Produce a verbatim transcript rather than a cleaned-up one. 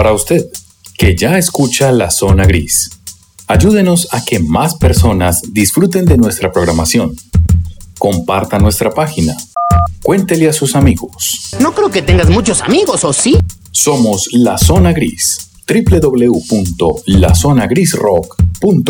Para usted, que ya escucha La Zona Gris, ayúdenos a que más personas disfruten de nuestra programación. Comparta nuestra página. Cuéntele a sus amigos. No creo que tengas muchos amigos, ¿o sí? Somos La Zona Gris. doble u doble u doble u punto la zona gris rock punto com